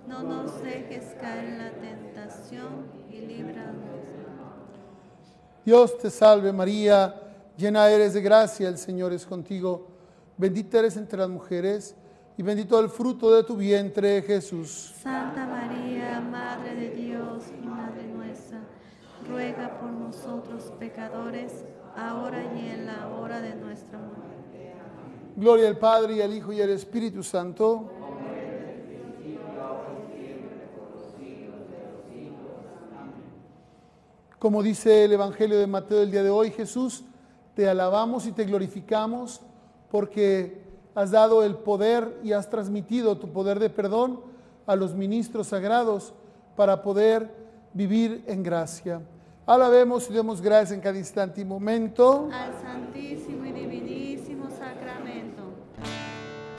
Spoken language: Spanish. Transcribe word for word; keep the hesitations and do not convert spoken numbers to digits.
No nos dejes caer en la tentación y líbranos. Dios te salve María, llena eres de gracia, el Señor es contigo. Bendita eres entre las mujeres y bendito el fruto de tu vientre, Jesús. Santa María, Madre de Dios y Madre nuestra, ruega por nosotros pecadores, ahora y en la hora de nuestra muerte. Gloria al Padre y al Hijo y al Espíritu Santo. Como dice el Evangelio de Mateo del día de hoy, Jesús, te alabamos y te glorificamos porque has dado el poder y has transmitido tu poder de perdón a los ministros sagrados para poder vivir en gracia. Alabemos y demos gracias en cada instante y momento. Al